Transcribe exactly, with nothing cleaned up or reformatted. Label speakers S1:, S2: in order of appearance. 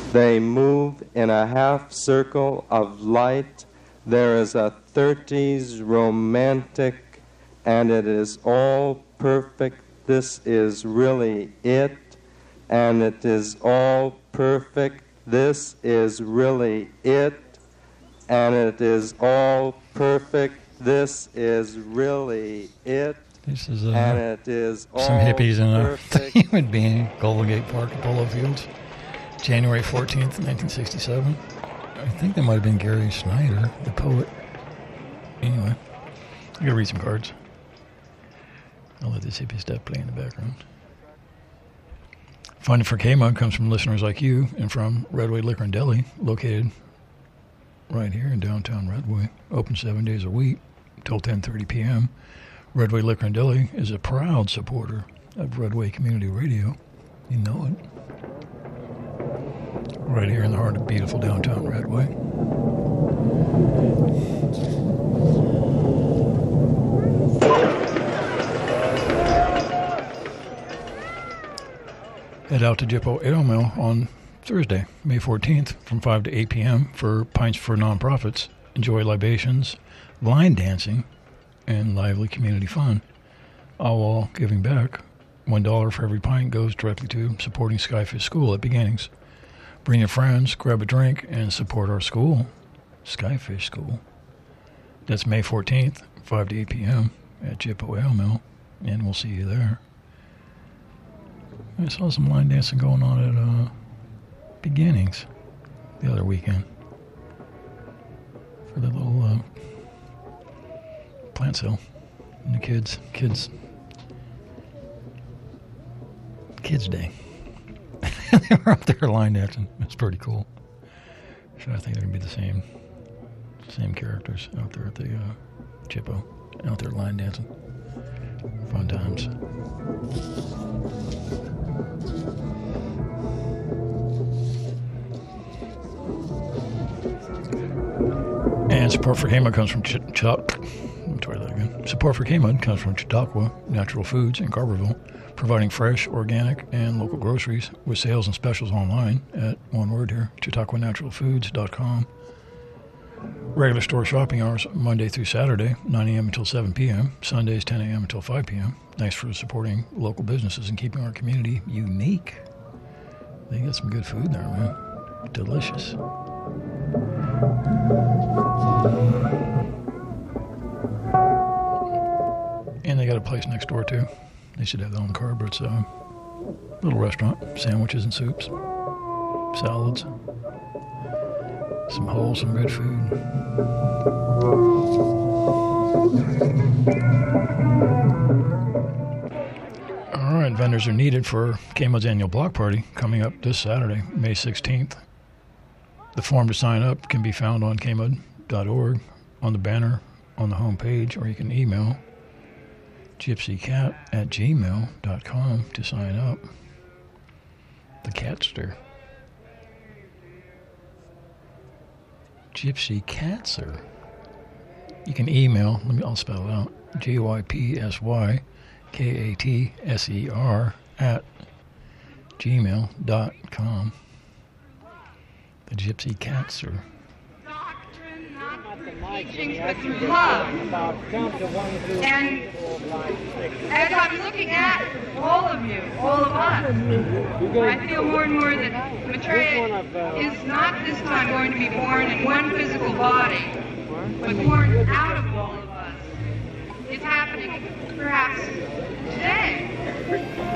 S1: They move in a half circle of light. There is a thirties romantic, and it is all perfect. This is really it, and it is all perfect. This is really it, and it is all perfect. This is really it.
S2: This is uh,
S1: and it is all
S2: some hippies in a
S1: perfect.
S2: human being, Golden Gate Park at Polo Fields, January fourteenth, nineteen sixty-seven. I think that might have been Gary Snyder, the poet. Anyway, I gotta read some cards. I'll let this hippie stuff play in the background. Funding for K-Mug comes from listeners like you and from Redway Liquor and Deli, located right here in downtown Redway. Open seven days a week till ten thirty p.m. Redway Liquor and Deli is a proud supporter of Redway Community Radio. You know it. Right here in the heart of beautiful downtown Redway. Head out to Jippo Ale Mill on Thursday, May fourteenth from five to eight p.m. for Pints for Nonprofits. Enjoy libations, line dancing, and lively community fun, all while giving back. One dollar for every pint goes directly to supporting Skyfish School at Beginnings. Bring your friends, grab a drink, and support our school, Skyfish School. That's May fourteenth, five to eight p.m. at Jippo Ale Mill, and we'll see you there. I saw some line dancing going on at uh, Beginnings the other weekend for the little uh, plant sale. And the kids, kids, kids' day. They were up there line dancing. It's pretty cool. So I think they're gonna be the same, same characters out there at the uh, Jippo, out there line dancing. Fun times. And support for K-Mud comes from Ch- Ch- Let me try that again. Support for K-Mud comes from Chautauqua Natural Foods in Carverville, providing fresh, organic, and local groceries with sales and specials online at, one word here, chautauqua natural foods dot com. Regular store shopping hours Monday through Saturday, nine a.m. until seven p.m., Sundays ten a.m. until five p.m. Thanks for supporting local businesses and keeping our community unique. They got some good food there, man. Delicious. And they got a place next door, too. They should have their own card, but it's a little restaurant. Sandwiches and soups, salads, some wholesome good food. All right, vendors are needed for K-Mud's annual block party coming up this Saturday, May sixteenth. The form to sign up can be found on k mud dot org, on the banner on the home page, or you can email gypsycat at gmail dot com to sign up. The Catster. Gypsy Catser. You can email, let me, I'll spell it out, G Y P S Y K A T S E R at gmail dot com. The Gypsy Catser.
S3: Teachings, but through love. And as I'm looking at all of you, all of us, I feel more and more that Maitreya is not this time going to be born in one physical body, but born out of all of us. It's happening perhaps today.